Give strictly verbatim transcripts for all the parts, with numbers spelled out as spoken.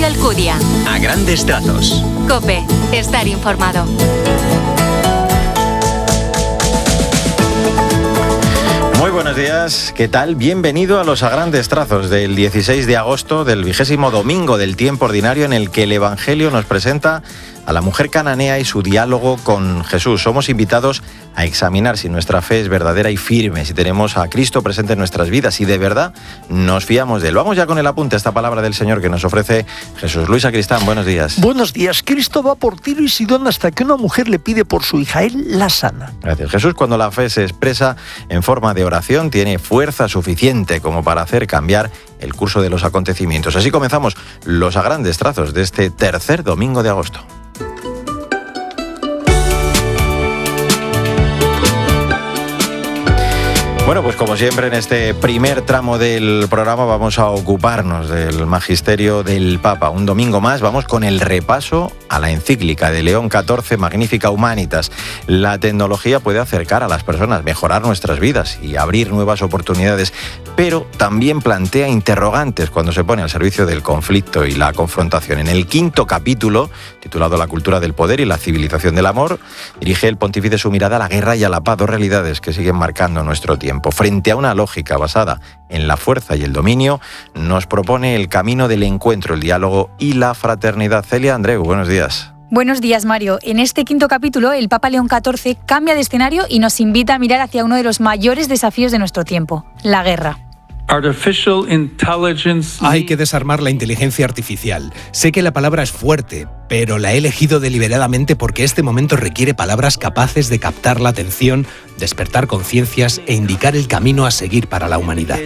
Mario Alcudia. A grandes trazos. COPE. Estar informado. Muy buenos días, ¿qué tal? Bienvenido a los A Grandes Trazos del dieciséis de agosto, del vigésimo domingo del tiempo ordinario, en el que el Evangelio nos presenta a la mujer cananea y su diálogo con Jesús. Somos invitados a examinar si nuestra fe es verdadera y firme, si tenemos a Cristo presente en nuestras vidas, si de verdad nos fiamos de él. Vamos ya con el apunte a esta palabra del Señor que nos ofrece Jesús. Luis Sacristán, buenos días. Buenos días. Cristo va por Tiro y Sidón hasta que una mujer le pide por su hija. Él la sana. Gracias. Jesús, cuando la fe se expresa en forma de oración, tiene fuerza suficiente como para hacer cambiar el curso de los acontecimientos. Así comenzamos los A Grandes Trazos de este tercer domingo de agosto. Bueno, pues como siempre en este primer tramo del programa vamos a ocuparnos del magisterio del Papa. Un domingo más vamos con el repaso a la encíclica de León catorce, Magnificat Humanitas. La tecnología puede acercar a las personas, mejorar nuestras vidas y abrir nuevas oportunidades, pero también plantea interrogantes cuando se pone al servicio del conflicto y la confrontación. En el quinto capítulo, titulado La cultura del poder y la civilización del amor, dirige el pontífice su mirada a la guerra y a la paz, dos realidades que siguen marcando nuestro tiempo. Frente a una lógica basada en la fuerza y el dominio, nos propone el camino del encuentro, el diálogo y la fraternidad. Celia Andreu, buenos días. Buenos días, Mario. En este quinto capítulo, el Papa León catorce cambia de escenario y nos invita a mirar hacia uno de los mayores desafíos de nuestro tiempo, la guerra. Hay que desarmar la inteligencia artificial. Sé que la palabra es fuerte, pero la he elegido deliberadamente porque este momento requiere palabras capaces de captar la atención, despertar conciencias e indicar el camino a seguir para la humanidad.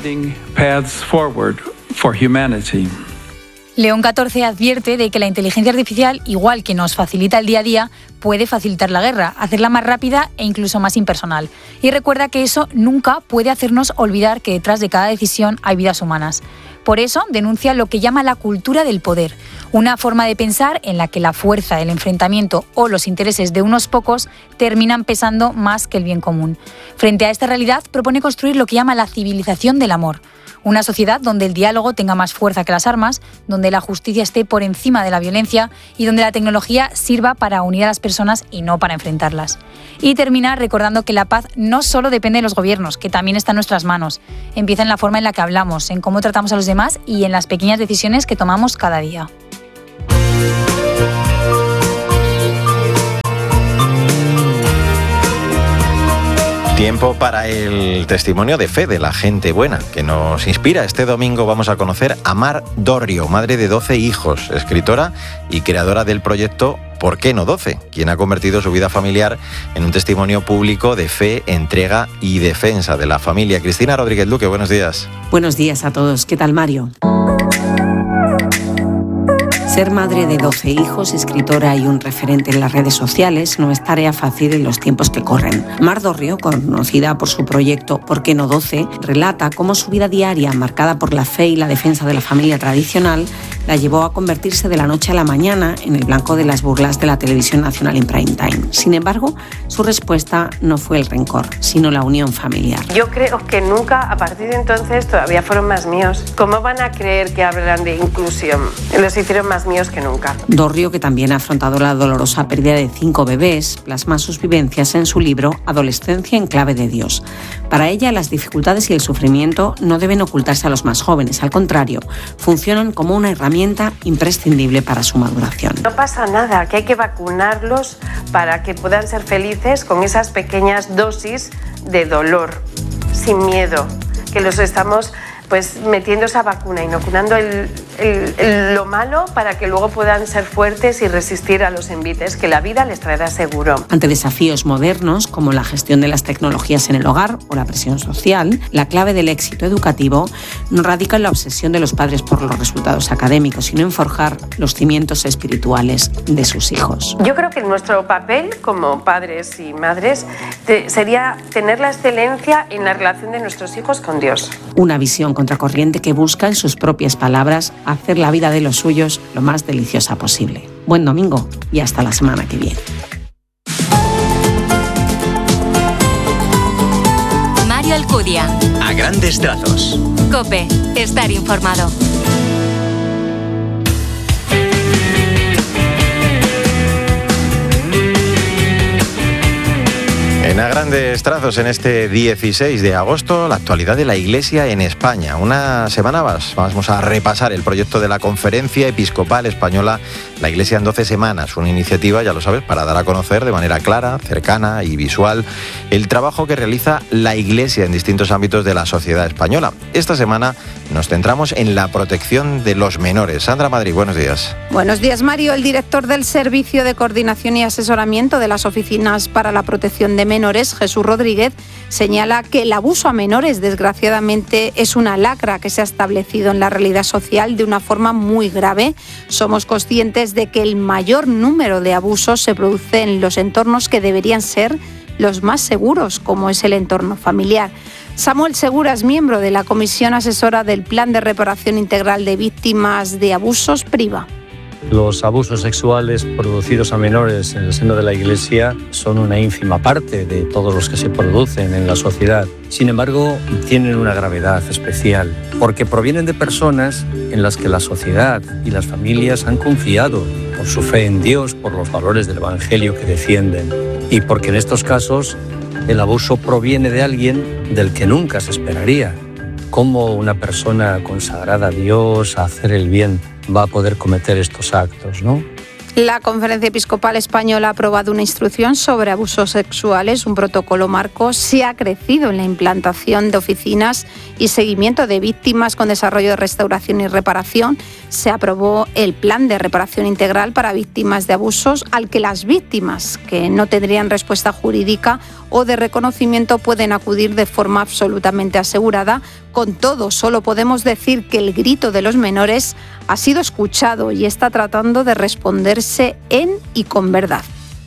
León catorce advierte de que la inteligencia artificial, igual que nos facilita el día a día, puede facilitar la guerra, hacerla más rápida e incluso más impersonal. Y recuerda que eso nunca puede hacernos olvidar que detrás de cada decisión hay vidas humanas. Por eso denuncia lo que llama la cultura del poder, una forma de pensar en la que la fuerza, el enfrentamiento o los intereses de unos pocos terminan pesando más que el bien común. Frente a esta realidad, propone construir lo que llama la civilización del amor. Una sociedad donde el diálogo tenga más fuerza que las armas, donde la justicia esté por encima de la violencia y donde la tecnología sirva para unir a las personas y no para enfrentarlas. Y termina recordando que la paz no solo depende de los gobiernos, que también está en nuestras manos. Empieza en la forma en la que hablamos, en cómo tratamos a los demás y en las pequeñas decisiones que tomamos cada día. Tiempo para el testimonio de fe de la gente buena que nos inspira. Este domingo vamos a conocer a Mar Dorrio, madre de doce hijos, escritora y creadora del proyecto ¿Por qué no doce?, quien ha convertido su vida familiar en un testimonio público de fe, entrega y defensa de la familia. Cristina Rodríguez Luque, buenos días. Buenos días a todos. ¿Qué tal, Mario? Ser madre de doce hijos, escritora y un referente en las redes sociales no es tarea fácil en los tiempos que corren. Mar Dorrio, conocida por su proyecto ¿Por qué no doce?, relata cómo su vida diaria, marcada por la fe y la defensa de la familia tradicional, la llevó a convertirse de la noche a la mañana en el blanco de las burlas de la televisión nacional en prime time. Sin embargo, su respuesta no fue el rencor, sino la unión familiar. Yo creo que nunca, a partir de entonces, todavía fueron más míos. ¿Cómo van a creer que hablan de inclusión? Los hicieron más míos que nunca. Dorrio, que también ha afrontado la dolorosa pérdida de cinco bebés, plasma sus vivencias en su libro Adolescencia en clave de Dios. Para ella, las dificultades y el sufrimiento no deben ocultarse a los más jóvenes. Al contrario, funcionan como una herramienta imprescindible para su maduración. No pasa nada, que hay que vacunarlos para que puedan ser felices con esas pequeñas dosis de dolor, sin miedo, que los estamos pues metiendo esa vacuna, inoculando el, el, el, lo malo para que luego puedan ser fuertes y resistir a los envites que la vida les traerá seguro. Ante desafíos modernos como la gestión de las tecnologías en el hogar o la presión social, la clave del éxito educativo no radica en la obsesión de los padres por los resultados académicos, sino en forjar los cimientos espirituales de sus hijos. Yo creo que nuestro papel como padres y madres te, sería tener la excelencia en la relación de nuestros hijos con Dios. Una visión contracorriente que busca, en sus propias palabras, hacer la vida de los suyos lo más deliciosa posible. Buen domingo y hasta la semana que viene. Mario Alcudia. A grandes trazos. COPE. Estar informado. grandes trazos en este dieciséis de agosto, la actualidad de la Iglesia en España. Una semana más vamos a repasar el proyecto de la Conferencia Episcopal Española, la Iglesia en doce semanas, una iniciativa, ya lo sabes, para dar a conocer de manera clara, cercana y visual el trabajo que realiza la Iglesia en distintos ámbitos de la sociedad española. Esta semana nos centramos en la protección de los menores. Sandra Madrid, buenos días. Buenos días, Mario. El director del Servicio de Coordinación y Asesoramiento de las Oficinas para la Protección de Menores, Jesús Rodríguez, señala que el abuso a menores, desgraciadamente, es una lacra que se ha establecido en la realidad social de una forma muy grave. Somos conscientes de que el mayor número de abusos se produce en los entornos que deberían ser los más seguros, como es el entorno familiar. Samuel Segura es miembro de la Comisión Asesora del Plan de Reparación Integral de Víctimas de Abusos, PRIVA. Los abusos sexuales producidos a menores en el seno de la Iglesia son una ínfima parte de todos los que se producen en la sociedad. Sin embargo, tienen una gravedad especial, porque provienen de personas en las que la sociedad y las familias han confiado por su fe en Dios, por los valores del Evangelio que defienden, y porque en estos casos el abuso proviene de alguien del que nunca se esperaría. ¿Cómo una persona consagrada a Dios, a hacer el bien, va a poder cometer estos actos, ¿no? La Conferencia Episcopal Española ha aprobado una instrucción sobre abusos sexuales, un protocolo marco. Se ha crecido en la implantación de oficinas y seguimiento de víctimas con desarrollo de restauración y reparación. Se aprobó el Plan de Reparación Integral para Víctimas de Abusos, al que las víctimas que no tendrían respuesta jurídica o de reconocimiento pueden acudir de forma absolutamente asegurada. Con todo, solo podemos decir que el grito de los menores ha sido escuchado y está tratando de responderse en y con verdad.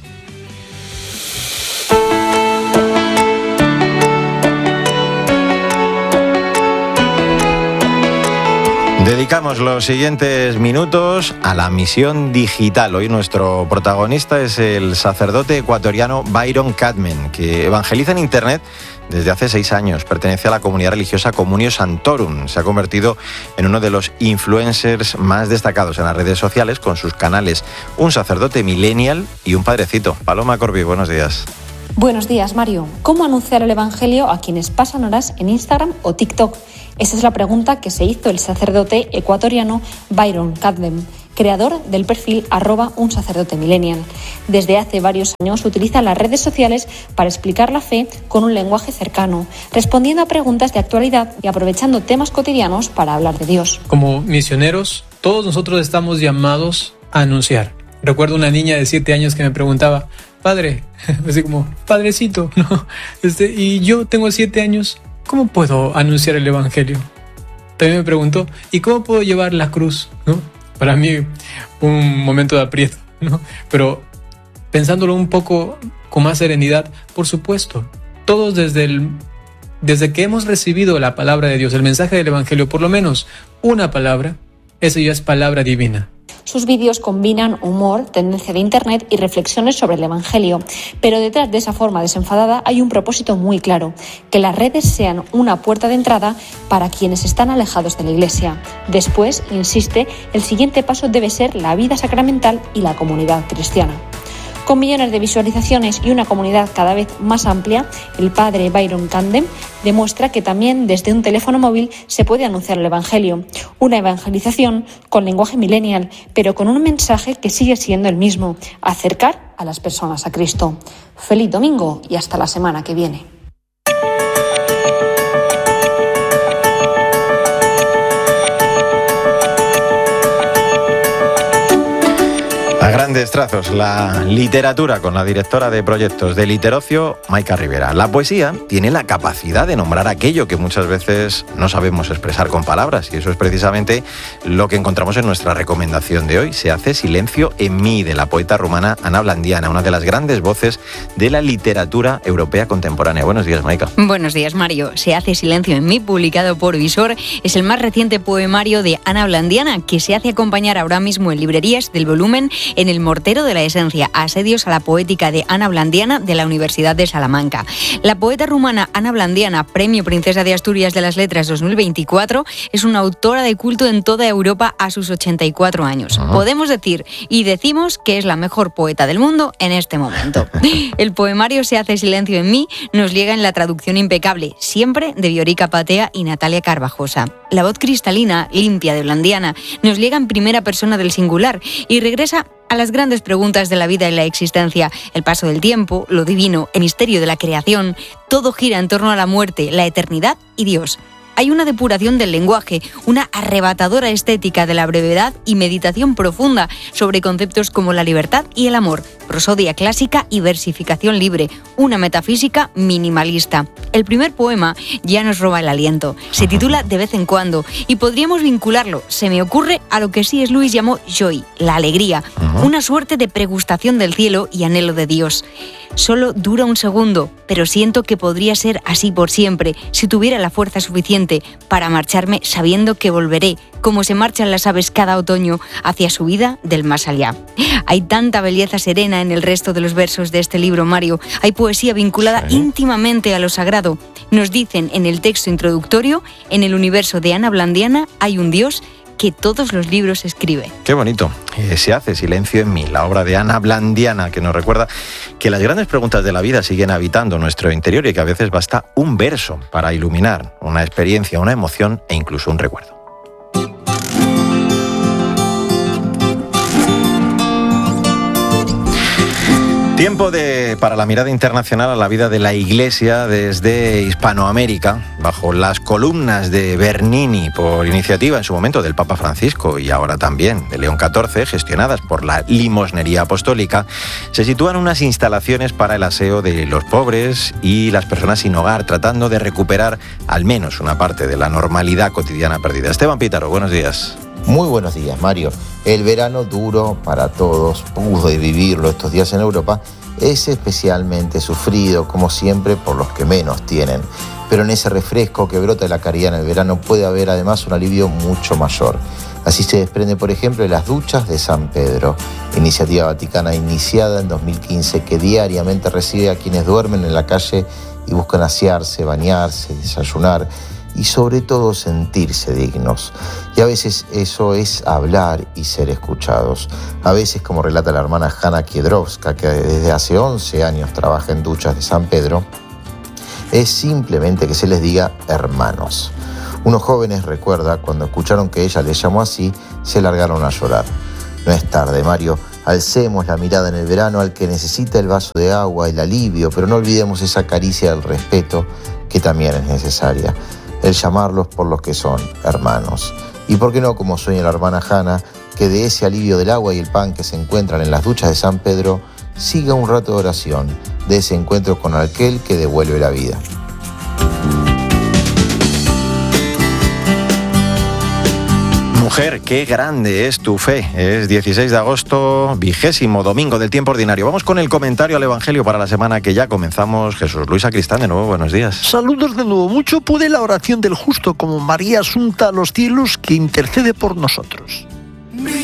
Dedicamos los siguientes minutos a la misión digital. Hoy nuestro protagonista es el sacerdote ecuatoriano Byron Cadman, que evangeliza en Internet desde hace seis años. Pertenece a la comunidad religiosa Communio Sanctorum. Se ha convertido en uno de los influencers más destacados en las redes sociales con sus canales Un sacerdote millennial y Un padrecito. Paloma Corbi, buenos días. Buenos días, Mario. ¿Cómo anunciar el Evangelio a quienes pasan horas en Instagram o TikTok? Esa es la pregunta que se hizo el sacerdote ecuatoriano Byron Cadman, creador del perfil arroba un sacerdote millennial. Desde hace varios años utiliza las redes sociales para explicar la fe con un lenguaje cercano, respondiendo a preguntas de actualidad y aprovechando temas cotidianos para hablar de Dios. Como misioneros, todos nosotros estamos llamados a anunciar. Recuerdo una niña de siete años que me preguntaba: padre, así como, padrecito, ¿no? Este, y yo tengo siete años, ¿cómo puedo anunciar el Evangelio? También me preguntó, ¿y cómo puedo llevar la cruz? ¿No? Para mí, un momento de aprieto, ¿no? Pero pensándolo un poco con más serenidad, por supuesto, todos desde, el, desde que hemos recibido la palabra de Dios, el mensaje del Evangelio, por lo menos una palabra, eso ya es palabra divina. Sus vídeos combinan humor, tendencia de Internet y reflexiones sobre el Evangelio. Pero detrás de esa forma desenfadada hay un propósito muy claro: que las redes sean una puerta de entrada para quienes están alejados de la Iglesia. Después, insiste, el siguiente paso debe ser la vida sacramental y la comunidad cristiana. Con millones de visualizaciones y una comunidad cada vez más amplia, el padre Byron Cadman demuestra que también desde un teléfono móvil se puede anunciar el Evangelio. Una evangelización con lenguaje millennial, pero con un mensaje que sigue siendo el mismo: acercar a las personas a Cristo. Feliz domingo y hasta la semana que viene. A grandes trazos, la literatura con la directora de proyectos de Literocio, Maika Rivera. La poesía tiene la capacidad de nombrar aquello que muchas veces no sabemos expresar con palabras, y eso es precisamente lo que encontramos en nuestra recomendación de hoy. Se hace silencio en mí, de la poeta rumana Ana Blandiana, una de las grandes voces de la literatura europea contemporánea. Buenos días, Maika. Buenos días, Mario. Se hace silencio en mí, publicado por Visor, es el más reciente poemario de Ana Blandiana, que se hace acompañar ahora mismo en librerías del volumen en El mortero de la esencia, asedios a la poética de Ana Blandiana de la Universidad de Salamanca. La poeta rumana Ana Blandiana, Premio Princesa de Asturias de las Letras dos mil veinticuatro, es una autora de culto en toda Europa a sus ochenta y cuatro años. Uh-huh. Podemos decir y decimos que es la mejor poeta del mundo en este momento. El poemario Se hace silencio en mí nos llega en la traducción impecable, siempre de Viorica Patea y Natalia Carvajosa. La voz cristalina, limpia de Blandiana, nos llega en primera persona del singular y regresa a las grandes preguntas de la vida y la existencia, el paso del tiempo, lo divino, el misterio de la creación. Todo gira en torno a la muerte, la eternidad y Dios. Hay una depuración del lenguaje, una arrebatadora estética de la brevedad y meditación profunda sobre conceptos como la libertad y el amor, prosodia clásica y versificación libre, una metafísica minimalista. El primer poema ya nos roba el aliento. Se titula De vez en cuando y podríamos vincularlo, se me ocurre, a lo que C S Lewis llamó joy, la alegría, uh-huh. una suerte de pregustación del cielo y anhelo de Dios. Solo dura un segundo, pero siento que podría ser así por siempre si tuviera la fuerza suficiente para marcharme sabiendo que volveré, como se marchan las aves cada otoño hacia su vida del más allá. Hay tanta belleza serena en el resto de los versos de este libro, Mario. Hay poesía vinculada sí. íntimamente a lo sagrado. Nos dicen en el texto introductorio, en el universo de Ana Blandiana hay un Dios que todos los libros escribe. Qué bonito. Eh, Se hace silencio en mí, la obra de Ana Blandiana, que nos recuerda que las grandes preguntas de la vida siguen habitando nuestro interior y que a veces basta un verso para iluminar una experiencia, una emoción e incluso un recuerdo. Tiempo de, para la mirada internacional a la vida de la Iglesia desde Hispanoamérica, bajo las columnas de Bernini, por iniciativa en su momento del Papa Francisco y ahora también de León catorce, gestionadas por la Limosnería Apostólica, se sitúan unas instalaciones para el aseo de los pobres y las personas sin hogar, tratando de recuperar al menos una parte de la normalidad cotidiana perdida. Esteban Pítaro, buenos días. Muy buenos días, Mario. El verano duro para todos, pude vivirlo estos días en Europa, es especialmente sufrido, como siempre, por los que menos tienen. Pero en ese refresco que brota de la caridad en el verano puede haber además un alivio mucho mayor. Así se desprende, por ejemplo, de las duchas de San Pedro, iniciativa vaticana iniciada en dos mil quince que diariamente recibe a quienes duermen en la calle y buscan asearse, bañarse, desayunar y sobre todo sentirse dignos. Y a veces eso es hablar y ser escuchados. A veces, como relata la hermana Hanna Kiedrowska, que desde hace once años trabaja en duchas de San Pedro, es simplemente que se les diga hermanos. Unos jóvenes, recuerda, cuando escucharon que ella les llamó así, se largaron a llorar. No es tarde, Mario. Alcemos la mirada en el verano al que necesita el vaso de agua, el alivio, pero no olvidemos esa caricia del respeto que también es necesaria. El llamarlos por los que son, hermanos. Y por qué no, como sueña la hermana Hanna, que de ese alivio del agua y el pan que se encuentran en las duchas de San Pedro, siga un rato de oración, de ese encuentro con aquel que devuelve la vida. Mujer, qué grande es tu fe. Es dieciséis de agosto, vigésimo domingo del tiempo ordinario. Vamos con el comentario al Evangelio para la semana que ya comenzamos. Jesús Luis Sacristán, de nuevo, buenos días. Saludos de nuevo. Mucho puede la oración del justo, como María asunta a los cielos, que intercede por nosotros.